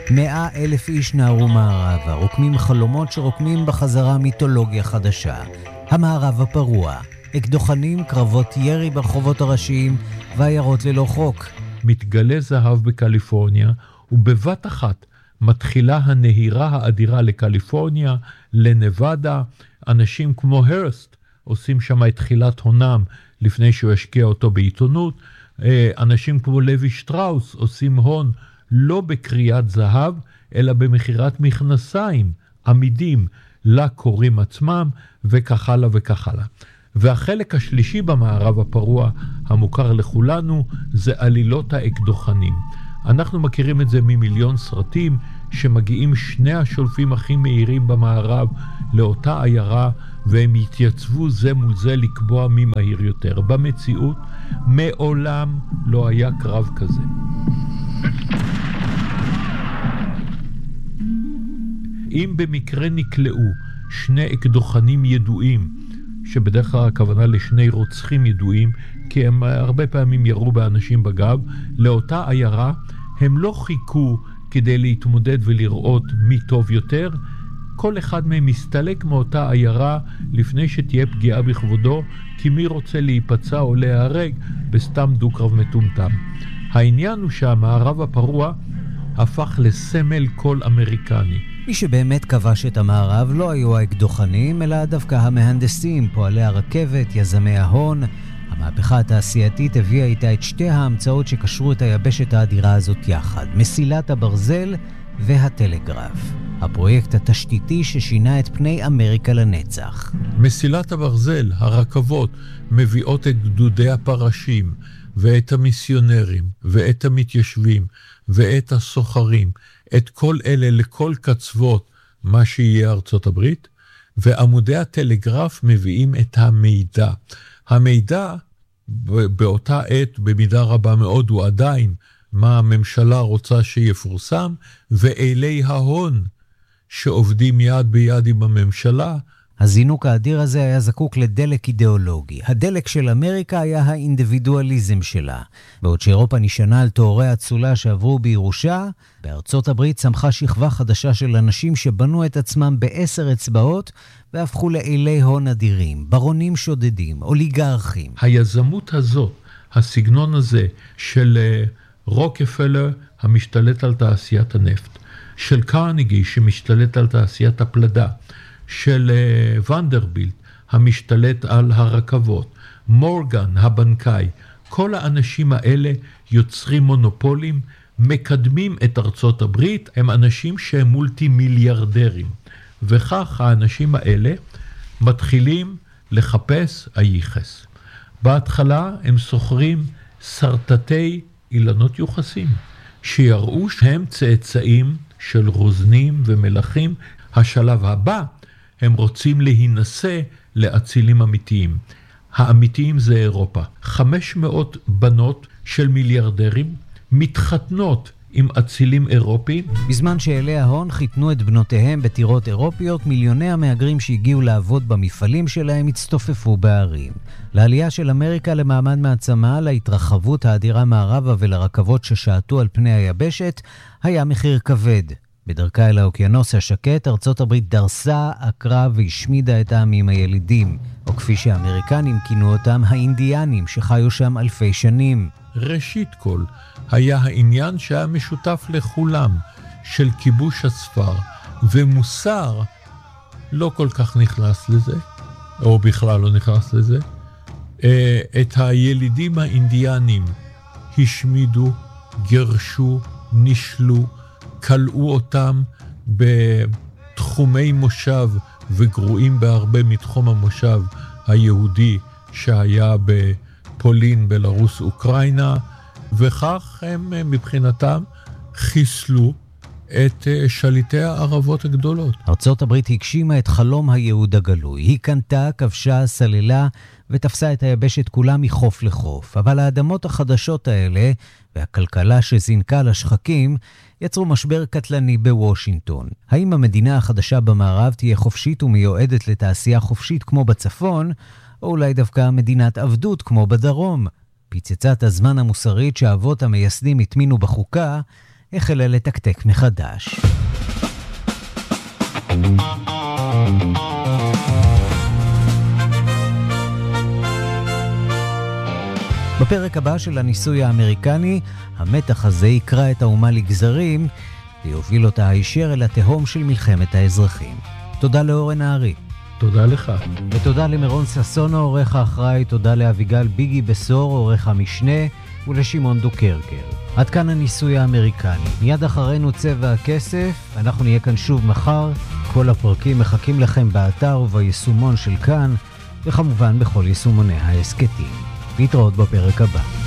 100,000 איש נערו מערבה, רוקמים חלומות שרוקמים בחזרה מיתולוגיה חדשה. המערב הפרוע, אקדוחנים, קרבות ירי ברחובות הראשיים ועיירות ללא חוק. מתגלה זהב בקליפורניה, ובבת אחת מתחילה הנהירה האדירה לקליפורניה, לנבדה. אנשים כמו הרסט עושים שם את תחילת הונם לפני שהוא השקיע אותו בעיתונות. אנשים כמו לוי שטראוס עושים הון לא בקריאת זהב, אלא במחירת מכנסיים עמידים לקוראים עצמם, וכך הלאה וכך הלאה. והחלק השלישי במערב הפרוע המוכר לכולנו זה עלילות האקדוחנים. אנחנו מכירים את זה ממיליון סרטים, שמגיעים שני השולפים הכי מהירים במערב לאותה עיירה, והם יתייצבו זה מול זה לקבוע מי מהיר יותר. במציאות מעולם לא היה קרב כזה. אם במקרה נקלעו שני אקדוחנים ידועים, שבדרך כלל הכוונה לשני רוצחים ידועים, כי הם הרבה פעמים ירו באנשים בגב, לאותה עיירה, הם לא חיכו כדי להתמודד ולראות מי טוב יותר. כל אחד מהם מסתלק מאותה עיירה לפני שתהיה פגיעה בכבודו, כי מי רוצה להיפצע או להיהרג בסתם דו-קרב מטומטם. העניין הוא שהמערב הפרוע הפך לסמל כל אמריקני. מי שבאמת כבש את המערב לא היו האקדוחנים, אלא דווקא המהנדסים, פועלי הרכבת, יזמי ההון. המהפכה התעשייתית הביאה איתה את שתי ההמצאות שקשרו את היבשת האדירה הזאת יחד, מסילת הברזל והטלגרף. הפרויקט התשתיתי ששינה את פני אמריקה לנצח. מסילת הברזל, הרכבות, מביאות את גדודי הפרשים, ואת המיסיונרים, ואת המתיישבים, ואת הסוחרים, את כל אלה לכל קצוות מה שיהיה ארצות הברית, ועמודי הטלגרף מביאים את המידע. המידע באותה עת, במידה רבה מאוד, הוא עדיין מה הממשלה רוצה שיפורסם, ואילי ההון שעובדים יד ביד עם הממשלה. הזינוק האדיר הזה היה זקוק לדלק אידיאולוגי. הדלק של אמריקה היה האינדיבידואליזם שלה. בעוד שאירופה נשענה על תאורי הצולה שעברו בירושה, בארצות הברית צמחה שכבה חדשה של אנשים שבנו את עצמם ב10 אצבעות, והפכו לאילי הון אדירים, ברונים שודדים, אוליגרכים. היזמות הזאת, הסגנון הזה של רוקפלר המשתלט על תעשיית הנפט, של קרניגי שמשתלט על תעשיית הפלדה, של ונדרבילט המשתלט על הרכבות, מורגן הבנקאי, כל האנשים האלה יוצרים מונופולים, מקדמים את ארצות הברית, הם אנשים שהם מולטי מיליארדרים, וכך האנשים האלה מתחילים לחפש היחס. בהתחלה הם סוחרים סרטטי אילנות יוחסים, שיראו שהם צאצאים של רוזנים ומלכים. השלב הבא, הם רוצים להינשא לאצילים אמיתיים. האמיתיים זה אירופה. 500 בנות של מיליארדרים מתחתנות עם אצילים אירופיים. בזמן שאלי ההון חיתנו את בנותיהם בטירות אירופיות, מיליוני המהגרים שהגיעו לעבוד במפעלים שלהם הצטופפו בערים. לעלייה של אמריקה למעמד מעצמה, להתרחבות האדירה מערבה ולרכבות ששעטו על פני היבשת, היה מחיר כבד. בדרכה אל האוקיינוס השקט, ארצות הברית דרסה, עקרה והשמידה את העמים הילידים, או כפי שהאמריקנים כינו אותם, האינדיאנים שחיו שם אלפי שנים. ראשית כל, היה העניין שהיה משותף לכולם, של כיבוש הספר, ומוסר לא כל כך נכנס לזה, או בכלל לא נכנס לזה. את הילידים האינדיאנים השמידו, גרשו, נשלו, קלעו אותם בתחומי מושב וגרועים בהרבה מתחום המושב היהודי שהיה בפולין, בלרוס, אוקראינה, וכך הם מבחינתם חיסלו את שליטי הערבות הגדולות. ארצות הברית הגשימה את חלום הייעוד הגלוי. היא קנתה, כבשה, סללה ותפסה את היבשת כולה מחוף לחוף. אבל האדמות החדשות האלה והכלכלה שזינקה לשחקים יצרו משבר קטלני בוושינגטון. האם המדינה החדשה במערב תהיה חופשית ומיועדת לתעשייה חופשית כמו בצפון, או אולי דווקא מדינת עבדות כמו בדרום? פיצצת הזמן המוסרית שהאבות המייסדים התמינו בחוקה החלה לתקתק מחדש. בפרק הבא של הניסוי האמריקני, המתח הזה יקרא את האומה לגזרים, ויוביל אותה הישר אל התהום של מלחמת האזרחים. תודה לאורן הארי. תודה לך. ותודה למרון ססונו, עורך האחראי, תודה לאביגל ביגי בסור, עורך המשנה, ולשמעון דוקרקר. עד כאן הניסוי האמריקני. מיד אחרינו צבע הכסף, אנחנו נהיה כאן שוב מחר. כל הפרקים מחכים לכם באתר וביישומון של כאן, וכמובן בכל יישומוני ההסקטים. להתראות בפרק הבא.